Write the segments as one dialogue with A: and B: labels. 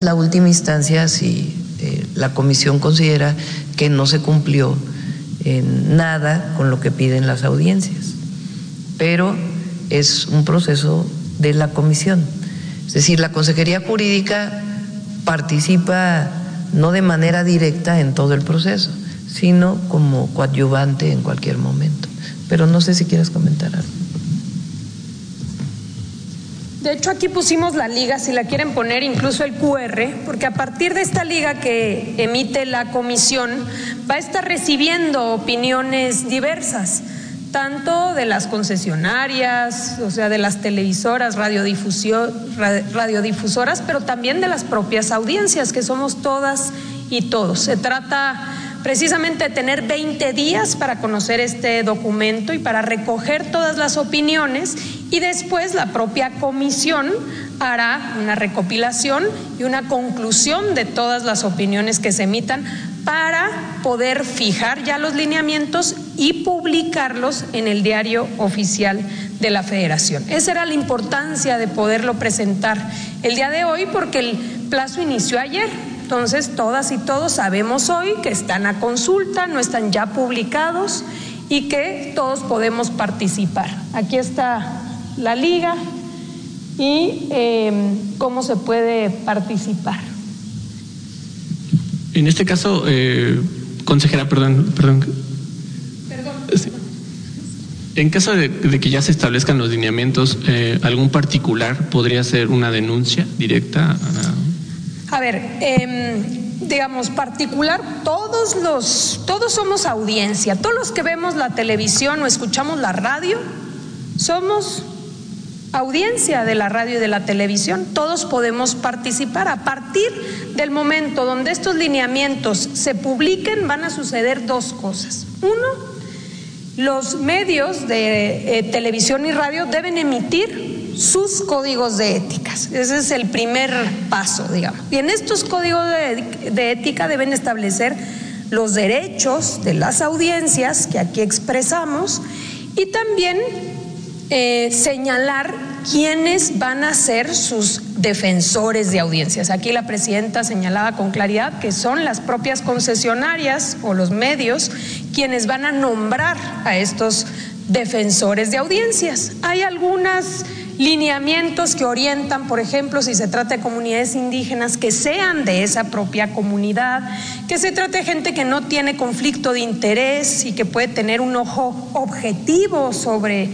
A: la última instancia si la comisión considera que no se cumplió en nada con lo que piden las audiencias. Pero es un proceso de la comisión. Es decir, la Consejería Jurídica participa no de manera directa en todo el proceso, sino como coadyuvante en cualquier momento. Pero no sé si quieres comentar algo.
B: De hecho, aquí pusimos la liga, si la quieren poner, incluso el QR, porque a partir de esta liga que emite la comisión va a estar recibiendo opiniones diversas, tanto de las concesionarias, o sea, de las televisoras, radiodifusoras, pero también de las propias audiencias, que somos todas y todos. Se trata precisamente de tener 20 días para conocer este documento y para recoger todas las opiniones, y después la propia comisión hará una recopilación y una conclusión de todas las opiniones que se emitan para poder fijar ya los lineamientos y publicarlos en el Diario Oficial de la Federación. Esa era la importancia de poderlo presentar el día de hoy, porque el plazo inició ayer. Entonces, todas y todos sabemos hoy que están a consulta, no están ya publicados y que todos podemos participar. Aquí está la liga y cómo se puede participar.
C: En este caso, consejera, perdón. Sí. En caso de que ya se establezcan los lineamientos, ¿algún particular podría hacer una denuncia directa?
B: A ver, digamos, particular, todos somos audiencia, todos los que vemos la televisión o escuchamos la radio, somos audiencia de la radio y de la televisión, todos podemos participar. A partir del momento donde estos lineamientos se publiquen, van a suceder dos cosas. Uno, los medios de televisión y radio deben emitir sus códigos de éticas. Ese es el primer paso, digamos. Y en estos códigos de ética deben establecer los derechos de las audiencias que aquí expresamos, y también señalar quiénes van a ser sus defensores de audiencias. Aquí la presidenta señalaba con claridad que son las propias concesionarias o los medios quienes van a nombrar a estos defensores de audiencias. Hay algunos lineamientos que orientan, por ejemplo, si se trata de comunidades indígenas, que sean de esa propia comunidad, que se trate de gente que no tiene conflicto de interés y que puede tener un ojo objetivo sobre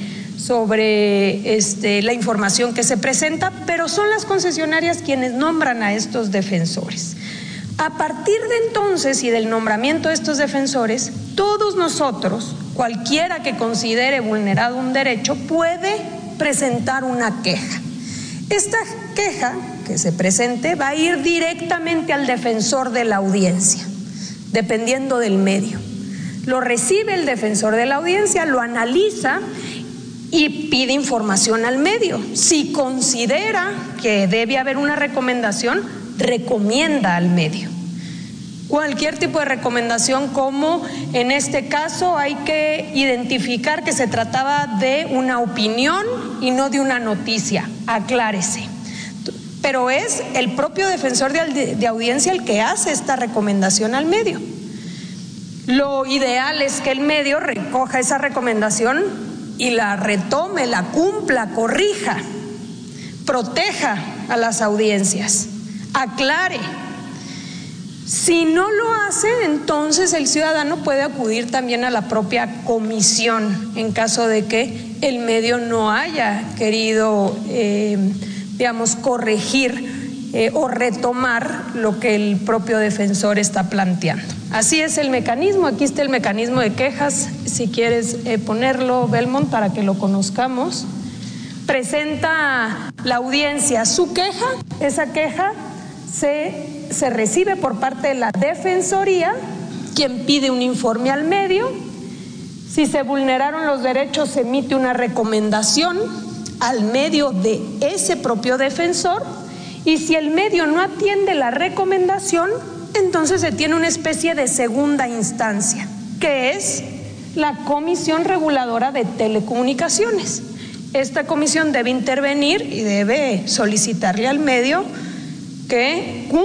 B: la información que se presenta, pero son las concesionarias quienes nombran a estos defensores. A partir de entonces y del nombramiento de estos defensores, todos nosotros, cualquiera que considere vulnerado un derecho, puede presentar una queja. Esta queja que se presente va a ir directamente al defensor de la audiencia, dependiendo del medio. Lo recibe el defensor de la audiencia, lo analiza y pide información al medio. Si considera que debe haber una recomendación, recomienda al medio cualquier tipo de recomendación, como en este caso hay que identificar que se trataba de una opinión y no de una noticia, aclárese. Pero es el propio defensor de audiencia el que hace esta recomendación al medio. Lo ideal es que el medio recoja esa recomendación y la retome, la cumpla, corrija, proteja a las audiencias, aclare. Si no lo hace, entonces el ciudadano puede acudir también a la propia comisión en caso de que el medio no haya querido, corregir o retomar lo que el propio defensor está planteando. Así es el mecanismo. Aquí está el mecanismo de quejas, si quieres ponerlo, Belmont, para que lo conozcamos. Presenta la audiencia su queja, esa queja se recibe por parte de la Defensoría, quien pide un informe al medio. Si se vulneraron los derechos, se emite una recomendación al medio de ese propio defensor, y si el medio no atiende la recomendación, entonces se tiene una especie de segunda instancia, que es la Comisión Reguladora de Telecomunicaciones. Esta comisión debe intervenir y debe solicitarle al medio que